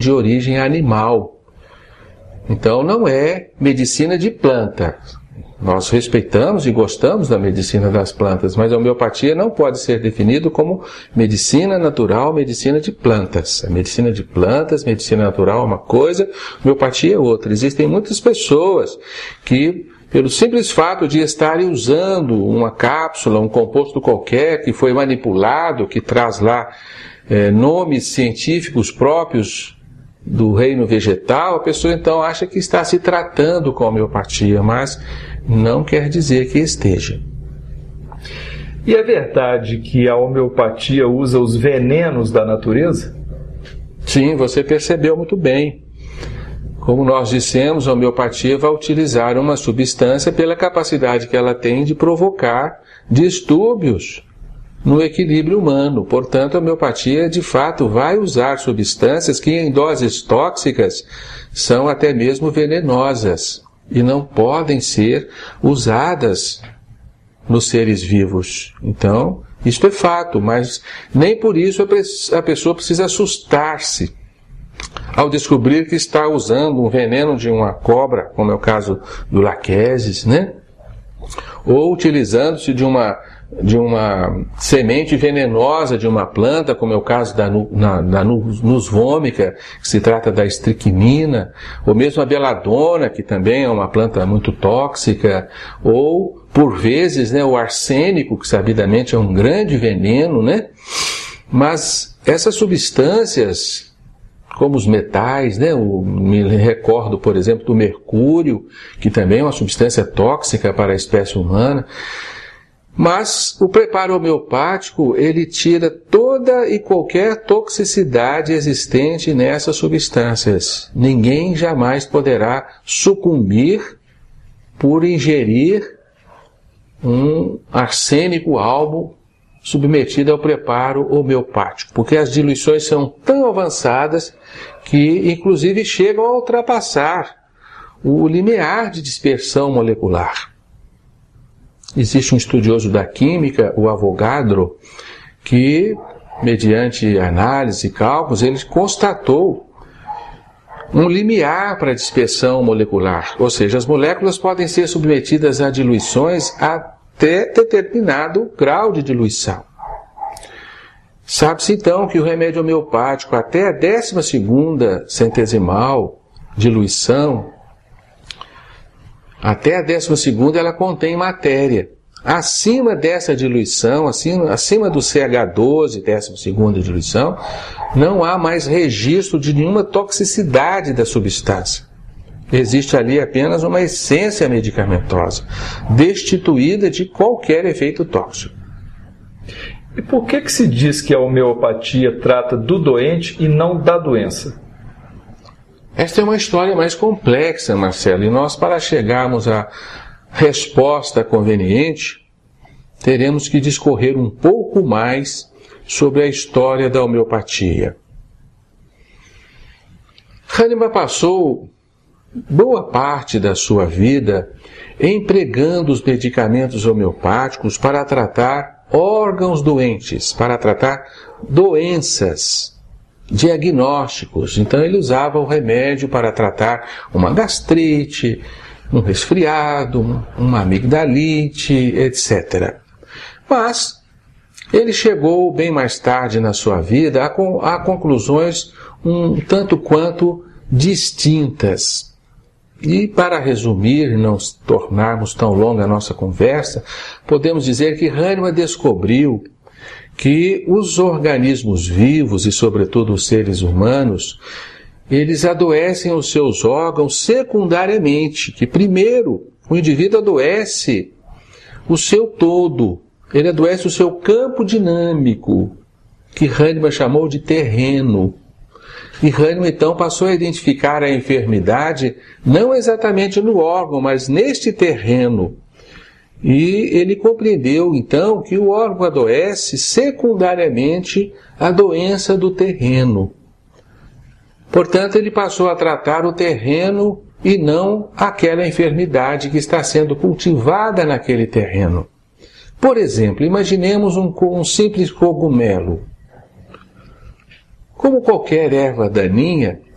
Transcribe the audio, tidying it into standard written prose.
de origem animal. Então não é medicina de planta. Nós respeitamos e gostamos da medicina das plantas, mas a homeopatia não pode ser definido como medicina natural, medicina de plantas. A medicina de plantas, medicina natural é uma coisa, homeopatia é outra. Existem muitas pessoas que, pelo simples fato de estarem usando uma cápsula, um composto qualquer que foi manipulado, que traz lá nomes científicos próprios do reino vegetal, a pessoa então acha que está se tratando com a homeopatia, mas não quer dizer que esteja. E é verdade que a homeopatia usa os venenos da natureza? Sim, você percebeu muito bem. Como nós dissemos, a homeopatia vai utilizar uma substância pela capacidade que ela tem de provocar distúrbios no equilíbrio humano. Portanto, a homeopatia, de fato, vai usar substâncias que, em doses tóxicas, são até mesmo venenosas e não podem ser usadas nos seres vivos. Então, isto é fato, mas nem por isso a pessoa precisa assustar-se ao descobrir que está usando um veneno de uma cobra, como é o caso do Lachesis, né? Ou utilizando-se de uma semente venenosa de uma planta, como é o caso da Nus vomica, que se trata da estricnina, ou mesmo a beladona, que também é uma planta muito tóxica, ou, por vezes, né, o arsênico, que sabidamente é um grande veneno, né? Mas essas substâncias, como os metais, né? Me recordo, por exemplo, do mercúrio, que também é uma substância tóxica para a espécie humana. Mas o preparo homeopático, ele tira toda e qualquer toxicidade existente nessas substâncias. Ninguém jamais poderá sucumbir por ingerir um arsênico albo submetido ao preparo homeopático, porque as diluições são tão avançadas que, inclusive, chegam a ultrapassar o limiar de dispersão molecular. Existe um estudioso da química, o Avogadro, que, mediante análise e cálculos, ele constatou um limiar para a dispersão molecular, ou seja, as moléculas podem ser submetidas a diluições até determinado grau de diluição. Sabe-se então que o remédio homeopático, até a 12ª centesimal diluição, até a 12ª ela contém matéria. Acima dessa diluição, acima do CH12, 12ª diluição, não há mais registro de nenhuma toxicidade da substância. Existe ali apenas uma essência medicamentosa, destituída de qualquer efeito tóxico. E por que se diz que a homeopatia trata do doente e não da doença? Esta é uma história mais complexa, Marcelo, e nós, para chegarmos à resposta conveniente, teremos que discorrer um pouco mais sobre a história da homeopatia. Hahnemann passou boa parte da sua vida empregando os medicamentos homeopáticos para tratar órgãos doentes, para tratar doenças, diagnósticos. Então ele usava o remédio para tratar uma gastrite, um resfriado, uma amigdalite, etc. Mas ele chegou bem mais tarde na sua vida a conclusões um tanto quanto distintas. E para resumir e não tornarmos tão longa a nossa conversa, podemos dizer que Hahnemann descobriu que os organismos vivos, e sobretudo os seres humanos, eles adoecem os seus órgãos secundariamente, que primeiro o indivíduo adoece o seu todo, ele adoece o seu campo dinâmico, que Hahnemann chamou de terreno. E Hahnemann então passou a identificar a enfermidade não exatamente no órgão, mas neste terreno. E ele compreendeu, então, que o órgão adoece secundariamente a doença do terreno. Portanto, ele passou a tratar o terreno e não aquela enfermidade que está sendo cultivada naquele terreno. Por exemplo, imaginemos um simples cogumelo. Como qualquer erva daninha,